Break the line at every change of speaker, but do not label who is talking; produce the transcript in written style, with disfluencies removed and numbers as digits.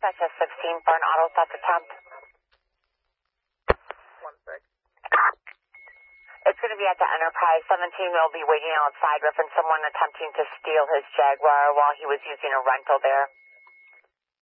Dispatch S16 for an auto theft attempt.
1 sec.
It's going to be at the Enterprise. 17 will be waiting outside, reference someone attempting to steal his Jaguar while he was using a rental there.